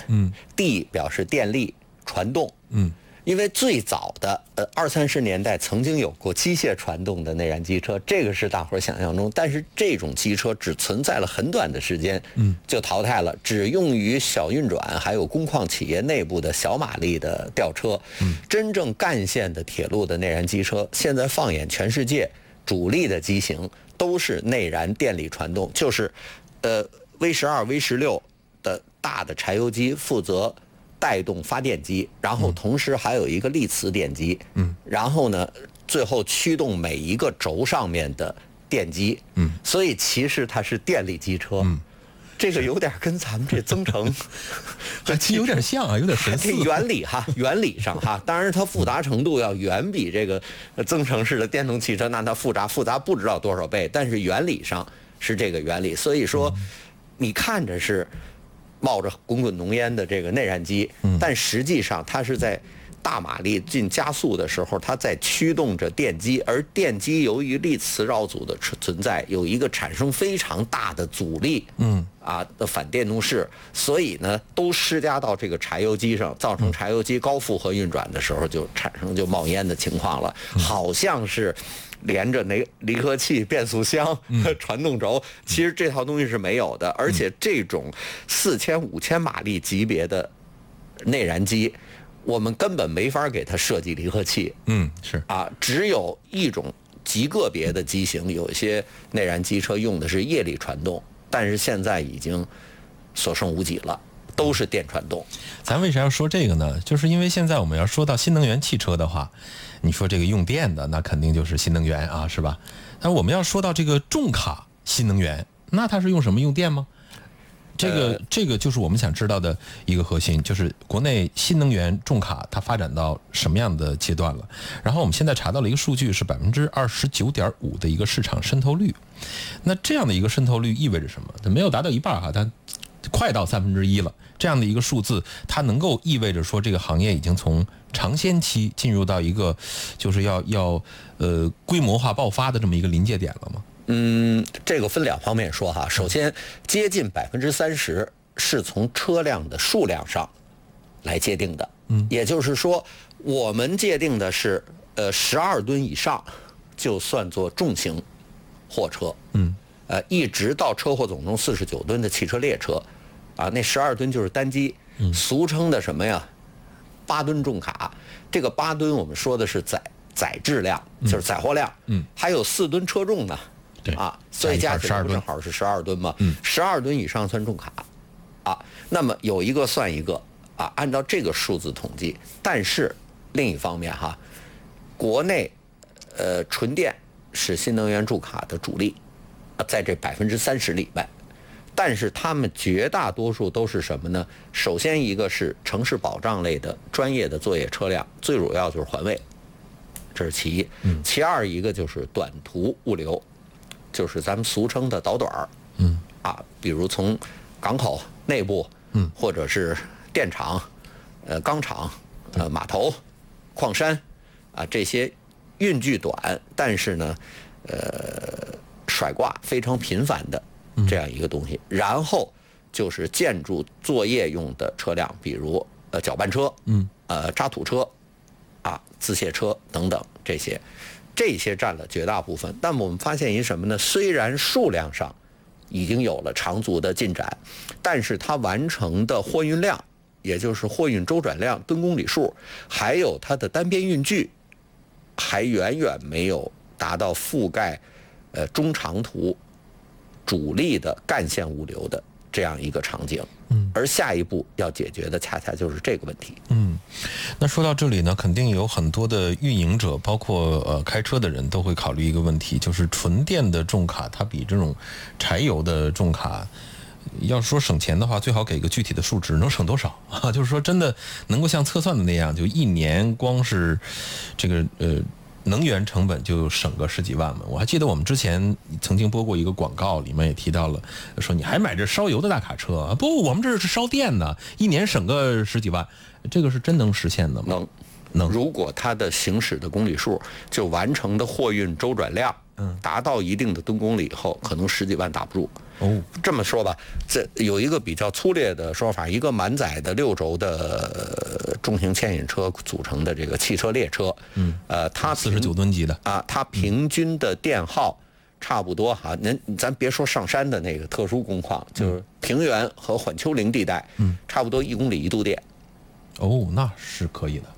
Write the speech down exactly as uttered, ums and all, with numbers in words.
嗯 ，D 表示电力传动， 嗯。 因为最早的呃二三十年代曾经有过机械传动的内燃机车，这个是大伙儿想象中，但是这种机车只存在了很短的时间， 嗯， 就淘汰了，只用于小运转还有工矿企业内部的小马力的吊车。 嗯， 真正干线的铁路的内燃机车，现在放眼全世界，主力的机型都是内燃电力传动，就是呃 V 十二、V 十六的大的柴油机负责带动发电机，然后同时还有一个力磁电机， 嗯， 然后呢，最后驱动每一个轴上面的电机， 嗯， 所以其实它是电力机车， 嗯， 这个有点跟咱们这增程还其实有点像啊，有点神似。 这原理哈，原理上哈，当然它复杂程度要远比这个增程式的电动汽车那它复杂复杂不知道多少倍，但是原理上是这个原理，所以说你看着是冒着滚滚浓烟的这个内燃机，但实际上它是在大马力进加速的时候，它在驱动着电机，而电机由于力磁绕组的存在，有一个产生非常大的阻力， 嗯啊的反电动势，所以呢都施加到这个柴油机上，造成柴油机高负荷运转的时候就产生就冒烟的情况了，好像是连着那离合器、变速箱、传动轴，其实这套东西是没有的，而且这种四千、五千马力级别的内燃机，我们根本没法给它设计离合器。 嗯，是啊，只有一种极个别的机型，有一些内燃机车用的是液力传动，但是现在已经所剩无几了，都是电传动。 咱为啥要说这个呢？就是因为现在我们要说到新能源汽车的话，你说这个用电的，那肯定就是新能源啊，是吧？但我们要说到这个重卡新能源，那它是用什么？用电吗？这个、呃、这个就是我们想知道的一个核心，就是国内新能源重卡它发展到什么样的阶段了。然后我们现在查到了一个数据，是百分之二十九点五的一个市场渗透率。那这样的一个渗透率意味着什么？它没有达到一半哈，但快到三分之一了。这样的一个数字，它能够意味着说这个行业已经从尝鲜期进入到一个就是要要呃规模化爆发的这么一个临界点了吗？ 嗯，这个分两方面说哈。首先，接近百分之三十是从车辆的数量上来界定的。嗯，也就是说，我们界定的是呃十二吨以上就算作重型货车。嗯，呃，一直到车货总重四十九吨的汽车列车，啊，那十二吨就是单机，嗯，俗称的什么呀？八吨重卡。这个八吨我们说的是载载质量，就是载货量。嗯，还有四吨车重呢。啊，所以加起来正好是十二吨嘛。嗯，十二吨以上算重卡，啊，那么有一个算一个啊，按照这个数字统计。但是另一方面哈，国内呃纯电是新能源重卡的主力，啊，在这百分之三十里外，但是他们绝大多数都是什么呢？首先一个是城市保障类的专业的作业车辆，最主要就是环卫，这是其一。嗯，其二一个就是短途物流。就是咱们俗称的导短儿，嗯，啊，比如从港口内部，嗯，或者是电厂、呃钢厂、呃码头、矿山，啊这些运距短，但是呢，呃甩挂非常频繁的这样一个东西。嗯、然后就是建筑作业用的车辆，比如呃搅拌车，嗯，呃渣土车，啊自卸车等等这些。这些占了绝大部分，但我们发现一什么呢？虽然数量上已经有了长足的进展，但是它完成的货运量，也就是货运周转量、吨公里数，还有它的单边运距，还远远没有达到覆盖呃中长途主力的干线物流的这样一个场景。嗯，而下一步要解决的恰恰就是这个问题。 嗯，那说到这里呢，肯定有很多的运营者，包括呃开车的人都会考虑一个问题，就是纯电的重卡，它比这种柴油的重卡，要说省钱的话，最好给个具体的数值，能省多少啊？就是说真的能够像测算的那样，就一年光是这个呃。能源成本就省个十几万嘛。我还记得我们之前曾经播过一个广告，里面也提到了，说你还买这烧油的大卡车？不，我们这是烧电的，一年省个十几万，这个是真能实现的吗？ 能， 能。 如果它的行驶的公里数就完成的货运周转量，嗯，达到一定的吨公里以后，可能十几万打不住。 哦， 这么说吧，这有一个比较粗略的说法，一个满载的六轴的重型牵引车组成的这个汽车列车， 嗯， 呃，它四十九吨级的啊，它平均的电耗差不多哈，您咱别说上山的那个特殊工况，就是平原和缓丘陵地带，嗯，差不多一公里一度电。 哦，那是可以的。